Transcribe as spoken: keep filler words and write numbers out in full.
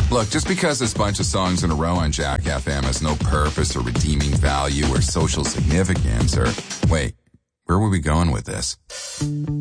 Look, just because this bunch of songs in a row on Jack F M has no purpose or redeeming value or social significance or... Wait, where were we going with this?